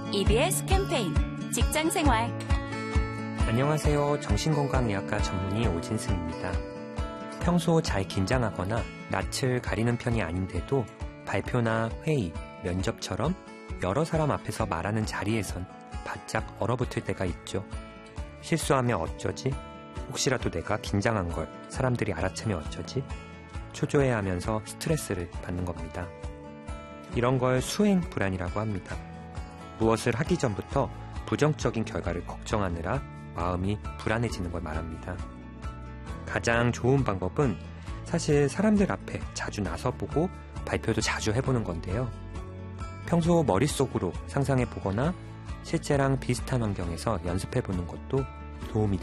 EBS 캠페인 직장생활. 안녕하세요. 정신건강의학과 전문의 오진승입니다. 평소 잘 긴장하거나 낯을 가리는 편이 아닌데도 발표나 회의, 면접처럼 여러 사람 앞에서 말하는 자리에선 바짝 얼어붙을 때가 있죠. 실수하면 어쩌지? 혹시라도 내가 긴장한 걸 사람들이 알아채면 어쩌지? 초조해하면서 스트레스를 받는 겁니다. 이런 걸 수행 불안이라고 합니다. 무엇을 하기 전부터 부정적인 결과를 걱정하느라 마음이 불안해지는 걸 말합니다. 가장 좋은 방법은 사실 사람들 앞에 자주 나서보고 발표도 자주 해보는 건데요. 평소 머릿속으로 상상해보거나 실제랑 비슷한 환경에서 연습해보는 것도 도움이 됩니다.